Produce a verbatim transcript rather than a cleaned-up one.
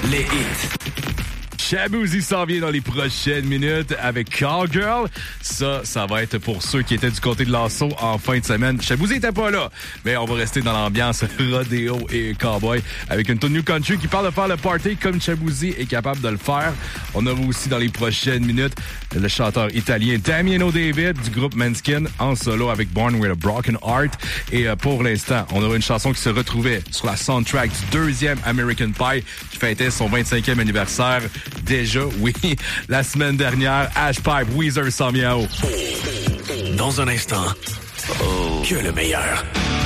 les hits. Shaboozey s'en vient dans les prochaines minutes avec Cowgirl. Ça, ça va être pour ceux qui étaient du côté de l'assaut en fin de semaine. Shaboozey était pas là, mais on va rester dans l'ambiance rodéo et cowboy avec une tune New Country qui parle de faire le party comme Shaboozey est capable de le faire. On aura aussi dans les prochaines minutes le chanteur italien Damiano David du groupe Manskin en solo avec Born with a Broken Heart. Et euh, pour l'instant, on aura une chanson qui se retrouvait sur la soundtrack du deuxième American Pie qui fêtait son vingt-cinquième anniversaire. Déjà, oui, la semaine dernière, Ashpipe, Weezer s'en vient haut. Dans un instant, oh. que le meilleur.